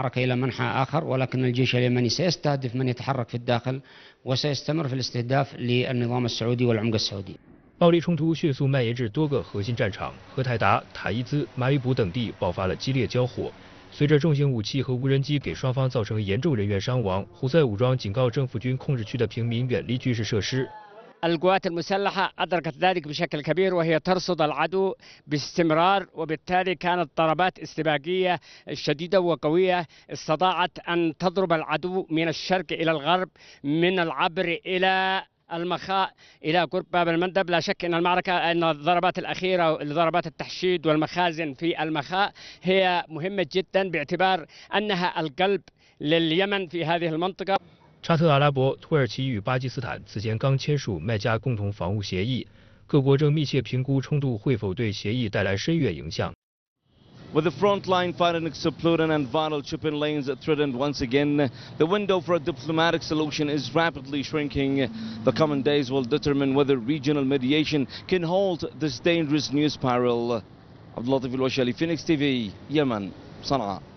المعركة إلى منحى آخر، ولكن الجيش اليمني سيستهدف من يتحرك في الداخل وسيستمر في الاستهداف للنظام السعودي والعمق السعودي. 暴力冲突迅速蔓延至多个核心战场，荷台达、塔伊兹、马里卜等地爆发了激烈交火。随着重型武器和无人机给双方造成严重人员伤亡，胡塞武装警告政府军控制区的平民远离军事设施。 القوات المسلحة أدركت ذلك بشكل كبير وهي ترصد العدو باستمرار، وبالتالي كانت ضربات استباقية شديدة وقوية استطاعت أن تضرب العدو من الشرق إلى الغرب، من العبر إلى المخاء إلى قرب باب المندب. لا شك أن المعركة أن الضربات الأخيرة ضربات التحشيد والمخازن في المخاء هي مهمة جدا باعتبار أنها القلب لليمن في هذه المنطقة. 沙特阿拉伯、土耳其与巴基斯坦此前刚签署麦加共同防务协议，各国正密切评估冲突会否对协议带来深远影响。 With the frontline fighting exploding and vital shipping lanes threatened once again, the window for a diplomatic solution is rapidly shrinking. The coming days will determine whether regional mediation can halt this dangerous news spiral. Abdul Latif Al-Washali, Phoenix TV, Yemen, Sana'a.